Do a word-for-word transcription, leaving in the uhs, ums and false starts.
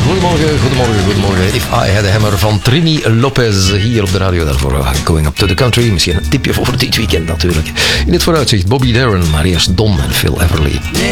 Goedemorgen, goedemorgen, goedemorgen. If I Had a Hammer van Trini Lopez hier op de radio. Daarvoor Going Up to the Country. Misschien een tipje voor dit weekend natuurlijk. In het vooruitzicht Bobby Darin, maar eerst Don en Phil Everly.